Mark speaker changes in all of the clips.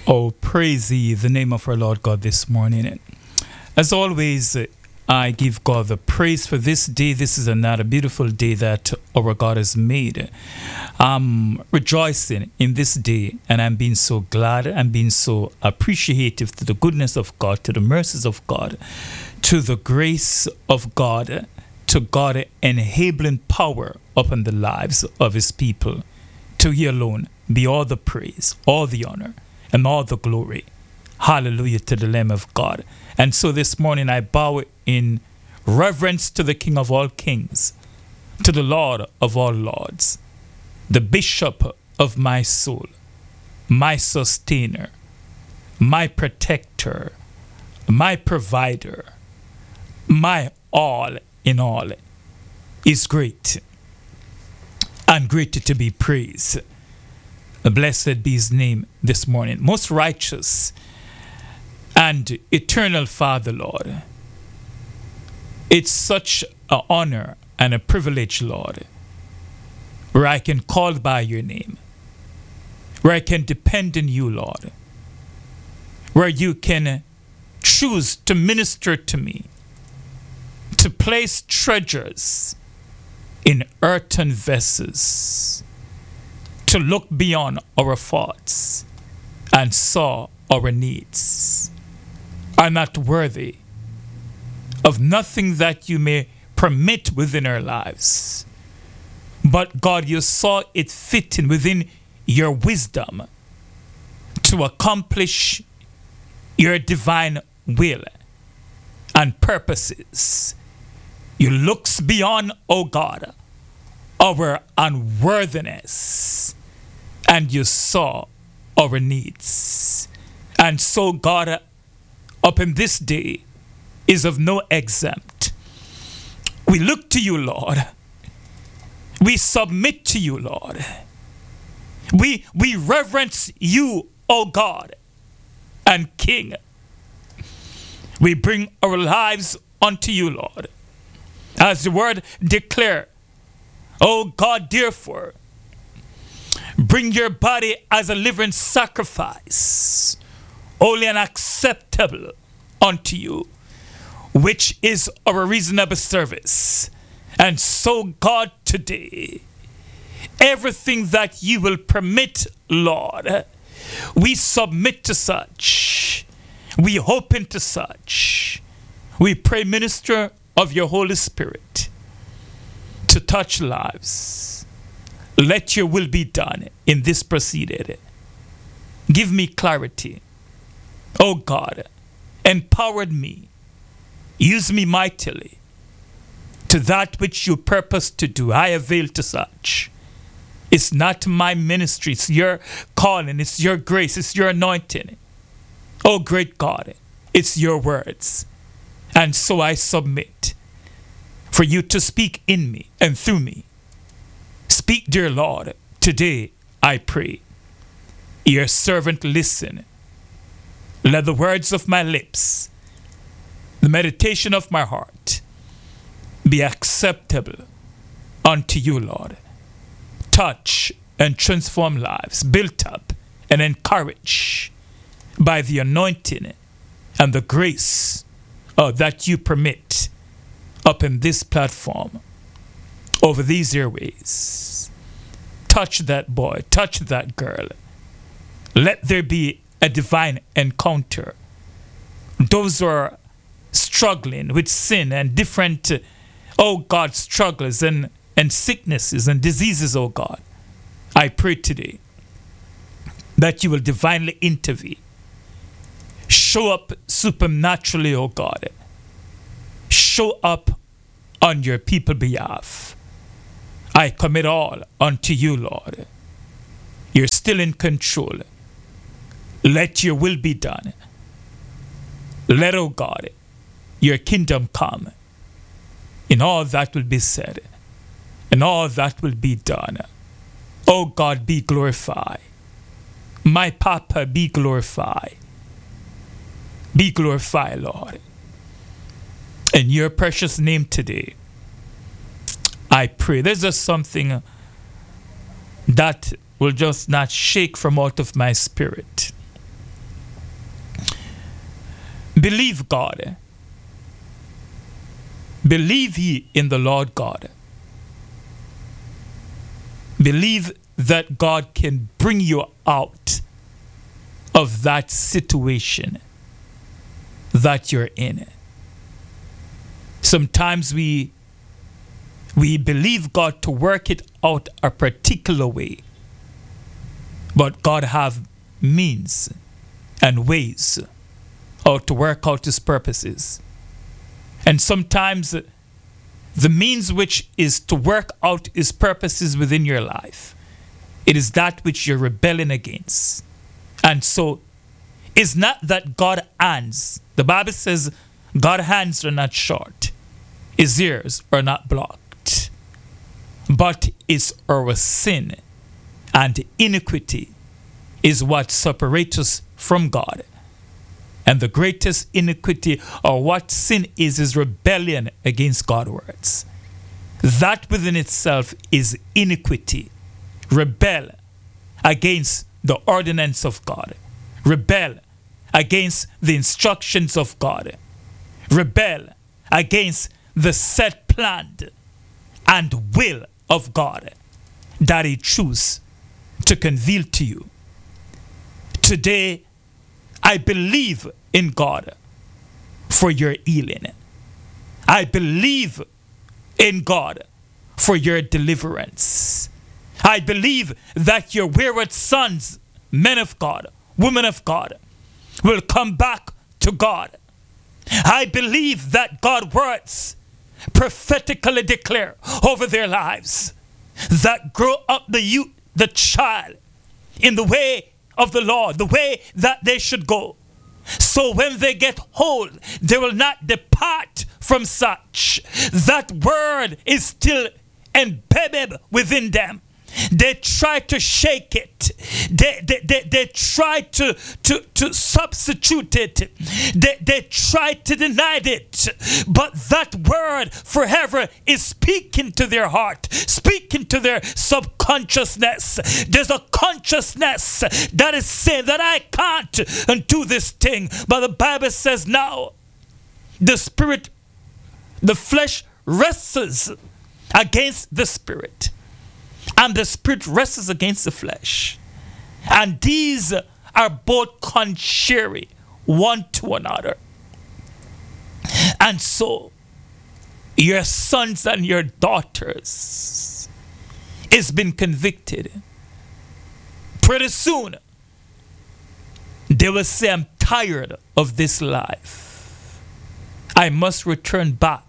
Speaker 1: Oh, praise ye the name of our Lord God this morning. As always, I give God the praise for this day. This is another beautiful day that our God has made. I'm rejoicing in this day, and I'm being so glad. I'm being so appreciative to the goodness of God, to the mercies of God, to the grace of God, to God enabling power upon the lives of his people. To he alone be all the praise, all the honor, and all the glory. Hallelujah to the Lamb of God. And so this morning I bow in reverence to the King of all kings, to the Lord of all lords, the Bishop of my soul, my sustainer, my protector, my provider, my all in all. Is great and greater to be praised. Blessed be his name this morning. Most righteous and eternal Father, Lord. It's such an honor and a privilege, Lord, where I can call by your name, where I can depend on you, Lord, where you can choose to minister to me, to place treasures in earthen vessels, to look beyond our faults and saw our needs. Are not worthy of nothing that you may permit within our lives. But God, you saw it fitting within your wisdom to accomplish your divine will and purposes. You looks beyond, oh God, our unworthiness, and you saw our needs. And so, God, up in this day is of no exempt. We look to you, Lord. We submit to you, Lord. We reverence you, O God and King. We bring our lives unto you, Lord. As the word declare, O God, therefore, bring your body as a living sacrifice, holy and acceptable unto you, which is our reasonable service. And so, God, today, everything that you will permit, Lord, we submit to such. We hope into such. We pray, minister of your Holy Spirit, to touch lives. Let your will be done in this proceeded. Give me clarity. Oh God, empower me. Use me mightily to that which you purpose to do. I avail to such. It's not my ministry. It's your calling. It's your grace. It's your anointing. Oh great God, it's your words. And so I submit for you to speak in me and through me. Speak, dear Lord, today I pray. Your servant listen. Let the words of my lips, the meditation of my heart, be acceptable unto you, Lord. Touch and transform lives, built up and encouraged by the anointing and the grace that you permit up in this platform, over these airways. Touch that boy, touch that girl. Let there be a divine encounter. Those who are struggling with sin and different, oh God, struggles and sicknesses and diseases, oh God, I pray today that you will divinely intervene. Show up supernaturally, oh God. Show up on your people's behalf. I commit all unto you, Lord. You're still in control. Let your will be done. Let, oh God, your kingdom come in all that will be said and all that will be done. Oh God, be glorified. My Papa, be glorified. Be glorified, Lord. In your precious name today, I pray. There's just something that will just not shake from out of my spirit. Believe God. Believe ye in the Lord God. Believe that God can bring you out of that situation that you're in. Sometimes we believe God to work it out a particular way, but God have means and ways how to work out his purposes. And sometimes the means which is to work out his purposes within your life, it is that which you're rebelling against. And so it's not that God hands. The Bible says God's hands are not short. His ears are not blocked. But it's our sin and iniquity is what separates us from God. And the greatest iniquity, or what sin is rebellion against God's words. That within itself is iniquity. Rebel against the ordinance of God. Rebel against the instructions of God. Rebel against the set plan and will of God that he chooses to convey to you. Today, I believe in God for your healing. I believe in God for your deliverance. I believe that your wayward sons, men of God, women of God, will come back to God. I believe that God's words prophetically declare over their lives that grow up the youth, the child, in the way of the Lord, the way that they should go. So when they get old, they will not depart from such. That word is still embedded within them. They try to shake it. They try to substitute it. They try to deny it. But that word forever is speaking to their heart, speaking to their subconsciousness. There's a consciousness that is saying that I can't do this thing. But the Bible says now, the spirit, the flesh wrestles against the spirit. And the spirit wrestles against the flesh. And these are both contrary one to another. And so, your sons and your daughters is been convicted. Pretty soon, they will say, I'm tired of this life. I must return back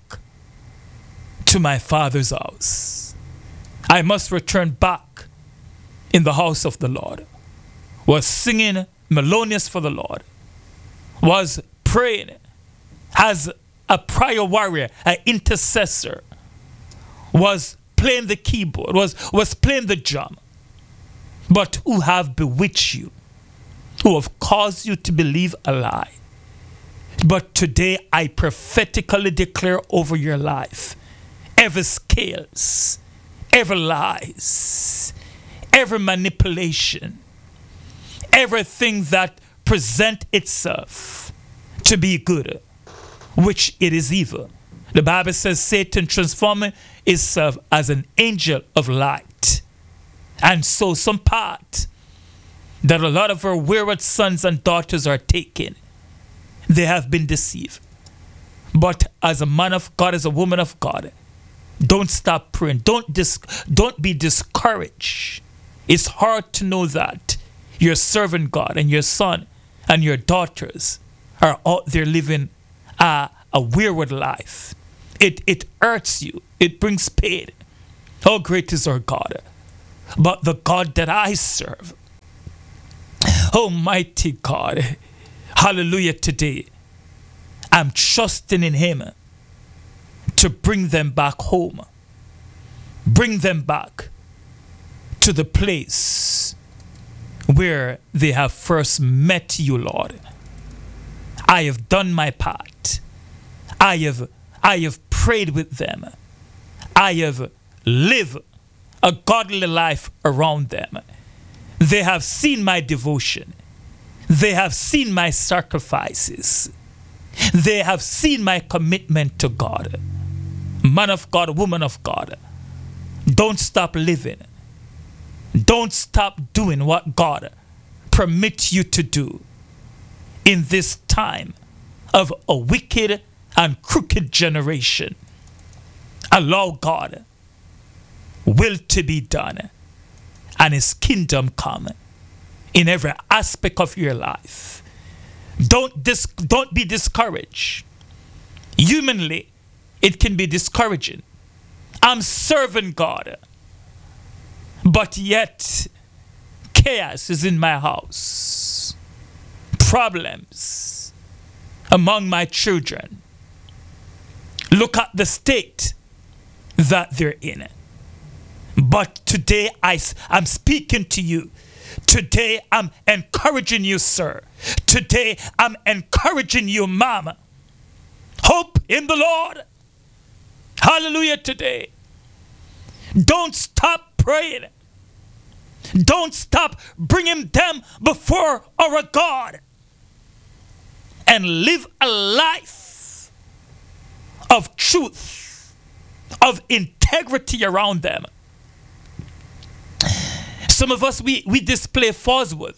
Speaker 1: to my father's house. I must return back in the house of the Lord. Was singing melodious for the Lord. Was praying as a prayer warrior, an intercessor. Was playing the keyboard, was playing the drum. But who have bewitched you, who have caused you to believe a lie. But today I prophetically declare over your life, every scales, every lies, every manipulation, everything that present itself to be good, which it is evil. The Bible says Satan transforming itself as an angel of light. And so some part that a lot of our wayward sons and daughters are taking, they have been deceived. But as a man of God, as a woman of God, don't stop praying. Don't be discouraged. It's hard to know that you're serving God and your son and your daughters are out there living a wayward life. It hurts you. It brings pain. How great is our God? But the God that I serve, Almighty God, hallelujah, today, I'm trusting in him to bring them back home. Bring them back to the place where they have first met you, Lord. I have done my part. I have prayed with them. I have lived a godly life around them. They have seen my devotion. They have seen my sacrifices. They have seen my commitment to God. Man of God, woman of God, don't stop living. Don't stop doing what God permits you to do in this time of a wicked and crooked generation. Allow God will to be done and his kingdom come in every aspect of your life. Don't be discouraged. Humanly, it can be discouraging. I'm serving God, but yet chaos is in my house. Problems among my children. Look at the state that they're in. But today I'm speaking to you. Today I'm encouraging you, sir. Today I'm encouraging you, mama. Hope in the Lord. Hallelujah today. Don't stop praying. Don't stop bringing them before our God. And live a life of truth, of integrity around them. Some of us, we display falsehood.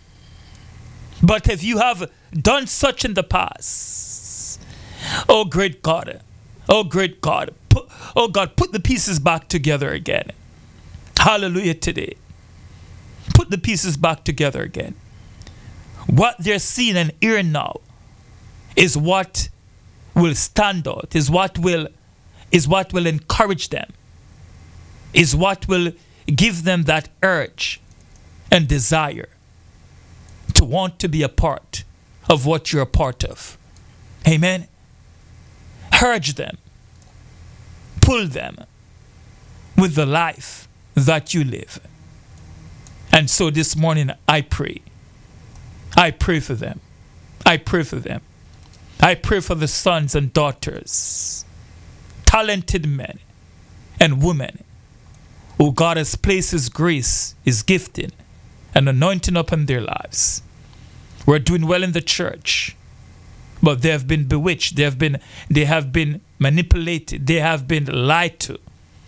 Speaker 1: But if you have done such in the past, oh great God, put the pieces back together again. Hallelujah today. Put the pieces back together again. What they're seeing and hearing now is what will stand out, is what will encourage them, is what will give them that urge and desire to want to be a part of what you're a part of. Amen. Urge them, pull them with the life that you live. And so this morning I pray for them. I pray for them. I pray for the sons and daughters, talented men and women who God has placed his grace, his gifting, and anointing upon their lives. We're doing well in the church, but they have been bewitched, they have been manipulated, they have been lied to.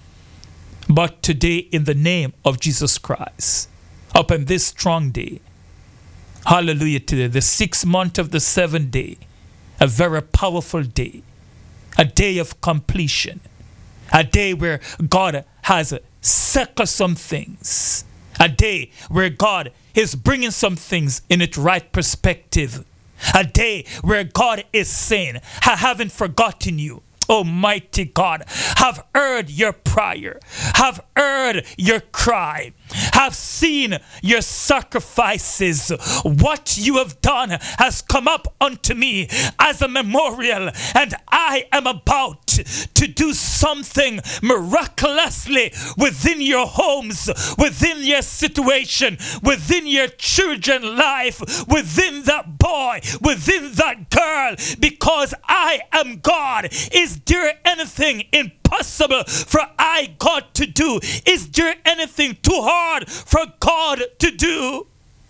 Speaker 1: But today, in the name of Jesus Christ, upon this strong day, hallelujah today, the 6th month of the 7th day, a very powerful day, a day of completion, a day where God has settled some things, a day where God is bringing some things in its right perspective, a day where God is saying, I haven't forgotten you. Almighty God, have heard your prayer, have heard your cry, have seen your sacrifices. What you have done has come up unto me as a memorial, and I am about to do something miraculously within your homes, within your situation, within your children's life, within that boy, within that girl, because I am God. Is there anything impossible for God to do? Is there anything too hard for God to do?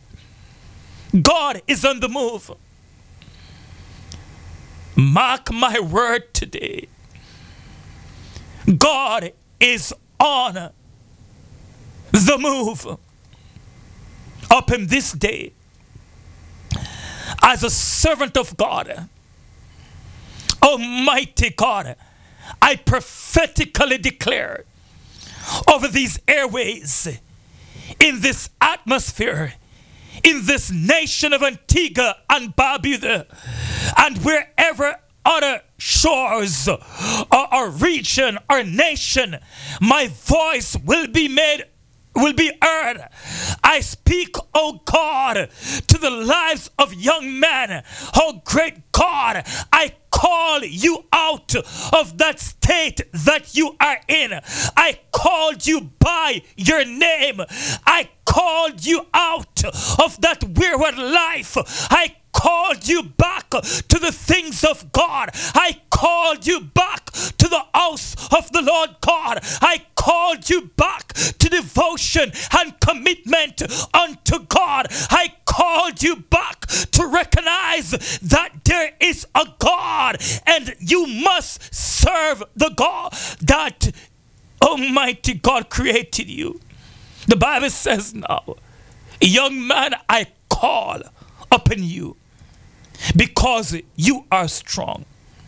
Speaker 1: God is on the move. Mark my word today. God is on the move up in this day. As a servant of God, Almighty God, I prophetically declare over these airways, in this atmosphere, in this nation of Antigua and Barbuda, and wherever other shores or region or nation, my voice will be heard. I speak, oh God, to the lives of young men. Oh great God, I call you out of that state that you are in. I called you by your name. I called you out of that wayward life. I called you back to the things of God. I called you back to the house of the Lord God. I called you back to devotion and commitment unto God. I called you back to recognize that there is a God serve the God that Almighty God created you. The Bible says now, young man, I call upon you because you are strong.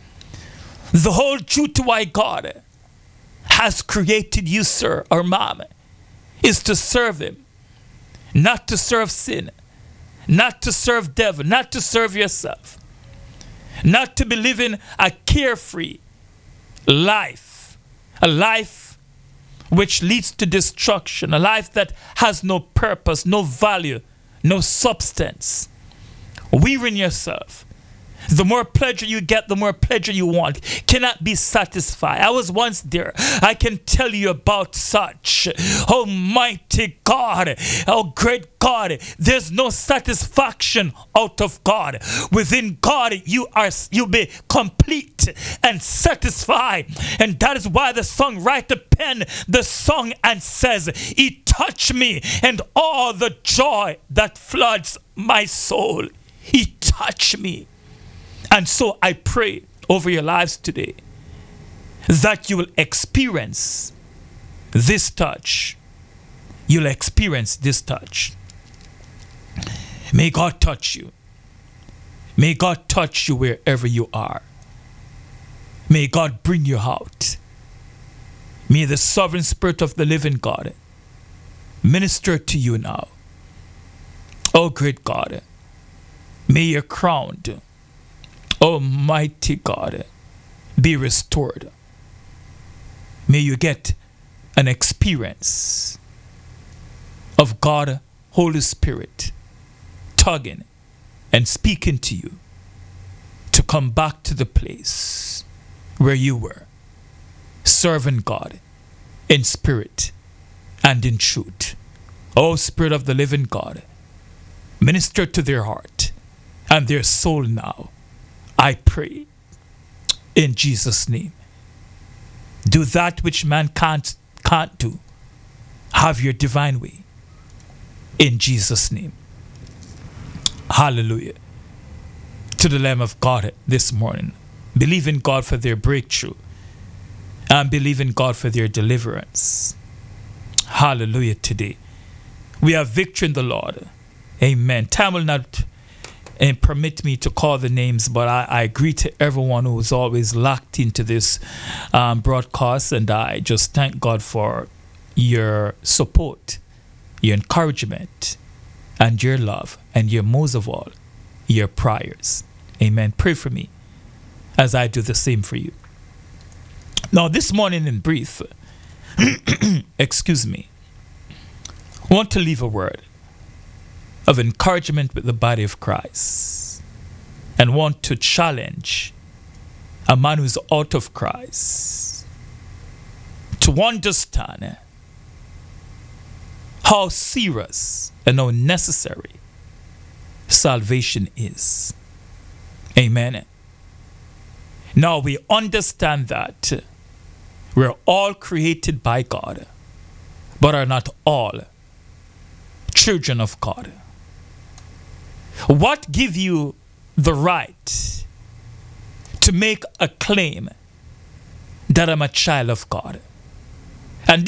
Speaker 1: The whole truth to why God has created you, sir or mom, is to serve him, not to serve sin, not to serve devil, not to serve yourself, not to be living a carefree life, a life which leads to destruction, a life that has no purpose, no value, no substance. Wearing yourself. The more pleasure you get, the more pleasure you want. Cannot be satisfied. I was once there. I can tell you about such. Almighty God. Oh, great God. There's no satisfaction out of God. Within God, you'll be complete and satisfied. And that is why the songwriter penned the song and says, He touched me and all the joy that floods my soul. He touched me. And so I pray over your lives today that you will experience this touch. You'll experience this touch. May God touch you. May God touch you wherever you are. May God bring you out. May the sovereign Spirit of the living God minister to you now. Oh, great God, may your crown, Almighty God, be restored. May you get an experience of God, Holy Spirit, tugging and speaking to you to come back to the place where you were, serving God in spirit and in truth. Oh, Spirit of the living God, minister to their heart and their soul now. I pray in Jesus' name. Do that which man can't do. Have your divine way in Jesus' name. Hallelujah. To the Lamb of God this morning. Believe in God for their breakthrough and believe in God for their deliverance. Hallelujah today. We have victory in the Lord. Amen. Time will not permit me to call the names, but I agree to everyone who is always locked into this broadcast, and I just thank God for your support, your encouragement, and your love, and your most of all, your prayers. Amen. Pray for me as I do the same for you. Now, this morning in brief, excuse me, I want to leave a word of encouragement with the body of Christ and want to challenge a man who's out of Christ to understand how serious and how necessary salvation is. Amen. Now we understand that we're all created by God, but are not all children of God. What gives you the right to make a claim that I'm a child of God? And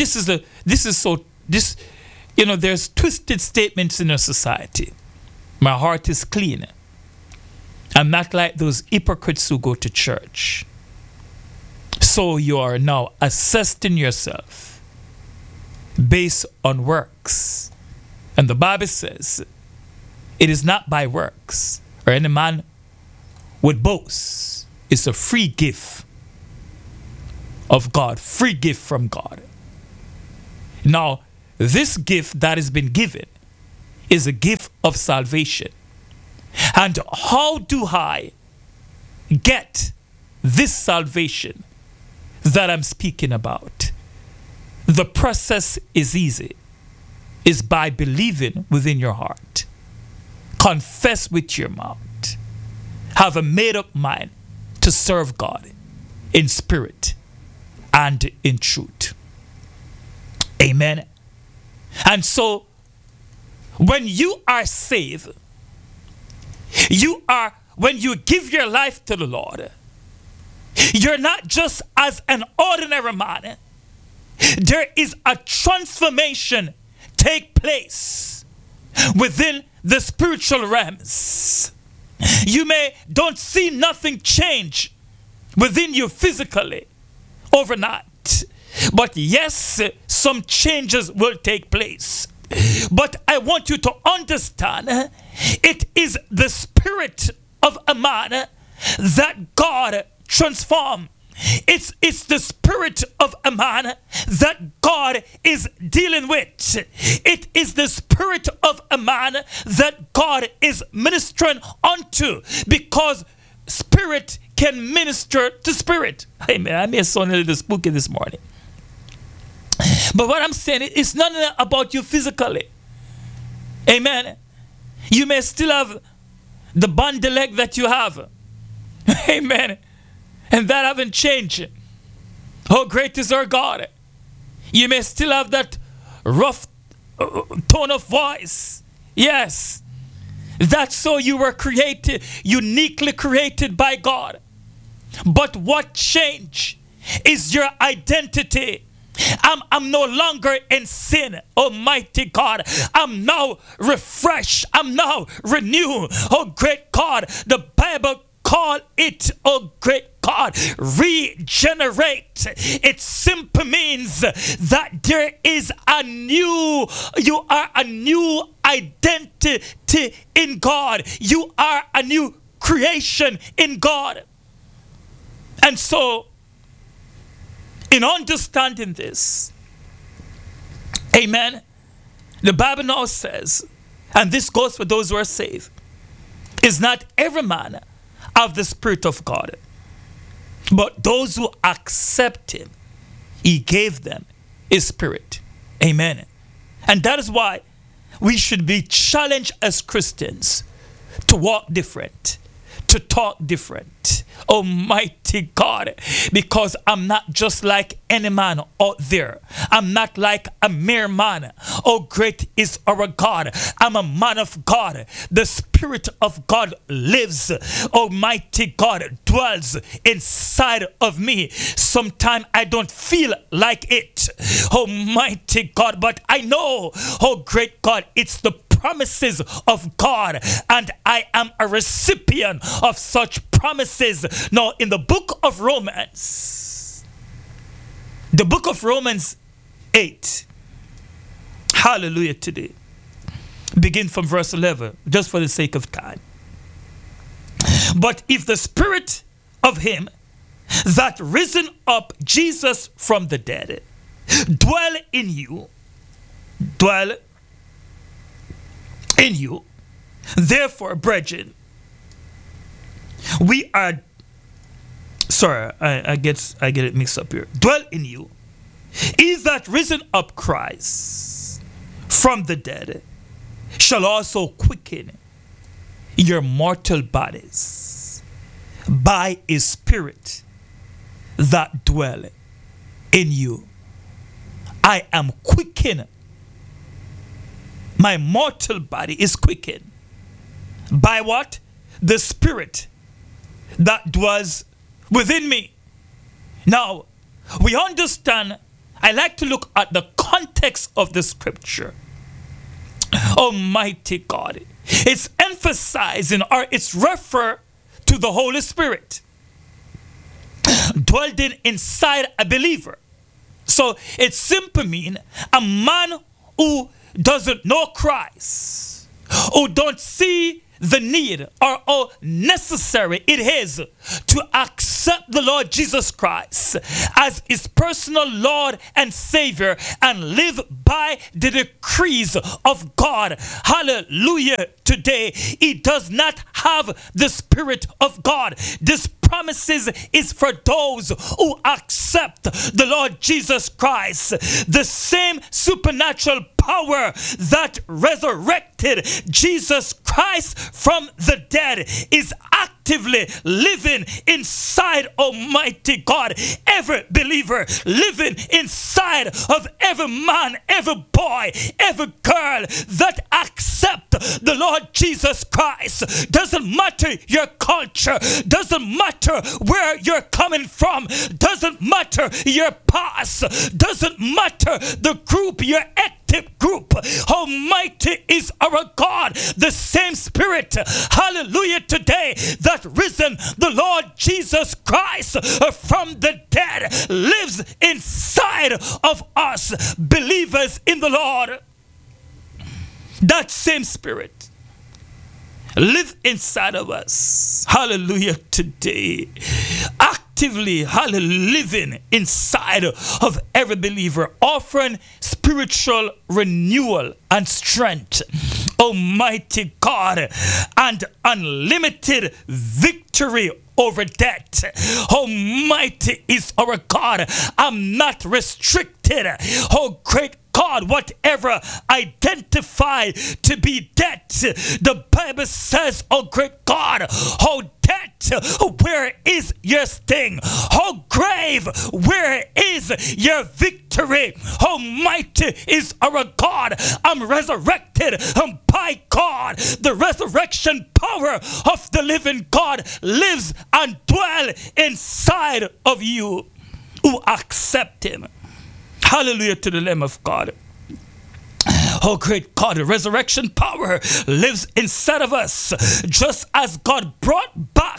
Speaker 1: there's twisted statements in our society. My heart is clean. I'm not like those hypocrites who go to church. So you are now assessing yourself based on works. And the Bible says, it is not by works, or any man would boast. It's a free gift of God, free gift from God. Now, this gift that has been given is a gift of salvation. And how do I get this salvation that I'm speaking about? The process is easy. It's by believing within your heart. Confess with your mouth. Have a made-up mind to serve God in spirit and in truth. Amen. And so, when you are saved, when you give your life to the Lord, You're not just as an ordinary man. There is a transformation take place within the spiritual realms. You don't see nothing change within you physically overnight. But yes, some changes will take place. But I want you to understand, it is the spirit of a man that God transforms. It's the spirit of a man that God is dealing with. It is the spirit of a man that God is ministering unto, because spirit can minister to spirit. Amen. I may sound a little spooky this morning, but what I'm saying, it's not about you physically. Amen. You may still have the bond leg that you have. Amen. And that haven't changed. Oh, great is our God. You may still have that rough tone of voice. Yes. That's so you were created, uniquely created by God. But what changed is your identity. I'm no longer in sin, Almighty God. I'm now refreshed. I'm now renewed. Oh, great God. The Bible call it, oh great God, regenerate. It simply means that there is you are a new identity in God. You are a new creation in God. And so, in understanding this, amen, the Bible now says, and this goes for those who are saved, is not every man of the Spirit of God, but those who accept him, he gave them his Spirit. Amen. And that is why we should be challenged as Christians to walk different, to talk different. Almighty God, because I'm not just like any man out there. I'm not like a mere man. Oh, great is our God. I'm a man of God. The Spirit of God lives. Almighty God dwells inside of me. Sometimes I don't feel like it. Almighty God, but I know, oh great God, it's the promises of God, and I am a recipient of such promises. Now, in the book of Romans 8, hallelujah today, begin from verse 11, just for the sake of time. But if the Spirit of him that risen up Jesus from the dead dwell in you, therefore, brethren, we are, I get it mixed up here. Dwell in you, he that risen up Christ from the dead shall also quicken your mortal bodies by his Spirit that dwell in you. I am quickened. My mortal body is quickened. By what? The Spirit that dwells within me. Now, we understand, I like to look at the context of the scripture. Almighty God. It's emphasizing, or it's refer to the Holy Spirit dwelling inside a believer. So it simply means a man who doesn't know Christ, who don't see the need or how necessary it is to accept the Lord Jesus Christ as his personal Lord and Savior and live by the decrees of God. Hallelujah. Today, he does not have the Spirit of God. This promises is for those who accept the Lord Jesus Christ. The same supernatural power that resurrected Jesus Christ from the dead is active actively living inside Almighty God. Every believer living inside of every man, every boy, every girl that accept the Lord Jesus Christ. Doesn't matter your culture, doesn't matter where you're coming from, doesn't matter your past, doesn't matter the group, your ethnic group. Almighty is our God, the same Spirit, hallelujah, today that risen the Lord Jesus Christ from the dead lives inside of us believers in the Lord. That same Spirit live inside of us, hallelujah, today, actively, hallelujah, living inside of every believer, offering spiritual renewal and strength, Almighty God, and unlimited victory over death. Almighty is our God. I'm not restricted. Oh, great God, whatever identified to be death, the Bible says, oh great God, oh death, where is your sting? Oh grave, where is your victory? Almighty is our God. I'm resurrected by God. The resurrection power of the living God lives and dwells inside of you who accept him. Hallelujah to the Lamb of God. Oh, great God, the resurrection power lives inside of us. Just as God brought back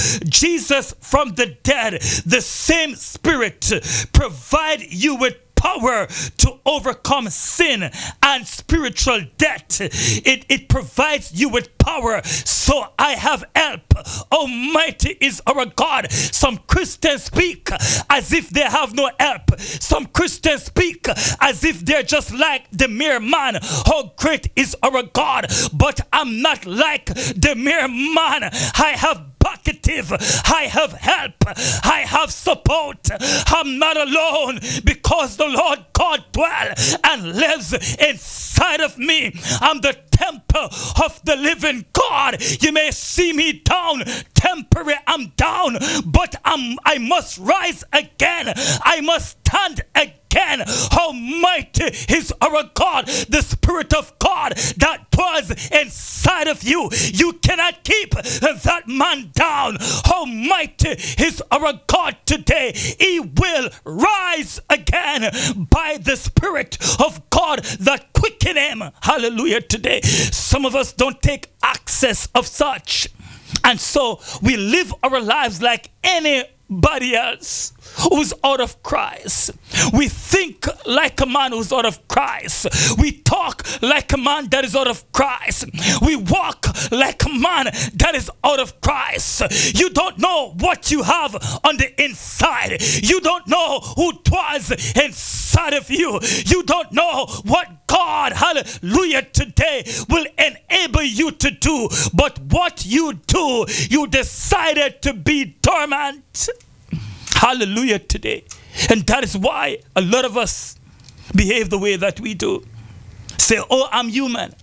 Speaker 1: Jesus from the dead, the same Spirit provide you with power to overcome sin and spiritual death. It provides you with power. So I have help. Almighty is our God. Some Christians speak as if they have no help. Some Christians speak as if they're just like the mere man. How great is our God. But I'm not like the mere man. I have positive. I have help. I have support. I'm not alone because the Lord God dwells and lives inside of me. I'm the temple of the living God. You may see me down, temporary, I'm down, but I must rise again. I must stand again. Almighty is our God, the Spirit of God that dwells inside of you. You cannot keep that man down. Almighty is our God today. He will rise again by the Spirit of God that quicken him. Hallelujah today. Some of us don't take access of such. And so we live our lives like anybody else who's out of Christ. We think like a man who's out of Christ. We talk like a man that is out of Christ. We walk like a man that is out of Christ. You don't know what you have on the inside. You don't know who dwells inside of you. You don't know what God, hallelujah, today will enable you to do. But what you do, you decided to be dormant. Hallelujah today. And that is why a lot of us behave the way that we do. Say, oh, I'm human.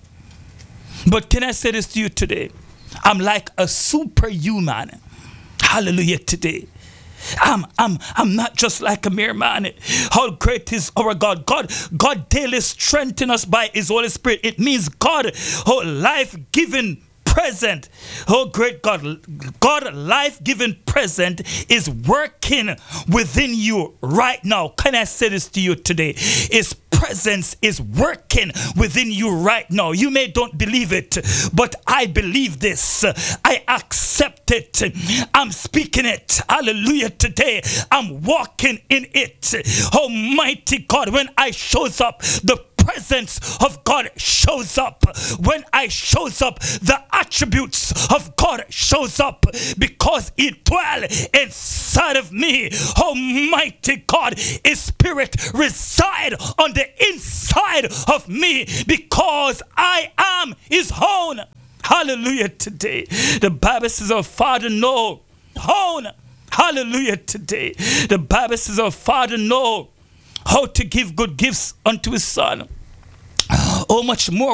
Speaker 1: But can I say this to you today? I'm like a superhuman. Hallelujah today. I'm not just like a mere man. How great is our God. God daily strengthens us by his Holy Spirit. It means God, oh, life-giving present. Oh, great God. God, life-giving present is working within you right now. Can I say this to you today? His presence is working within you right now. You may don't believe it, but I believe this. I accept it. I'm speaking it. Hallelujah today. I'm walking in it. Almighty God, when I shows up, the presence of God shows up. When I shows up, the attributes of God shows up because he dwells inside of me. Almighty God, his Spirit reside on the inside of me because I am his own. Hallelujah today. The Bible says our Father knows own. Hallelujah today. The Bible says our Father knows how to give good gifts unto his Son. Oh, much more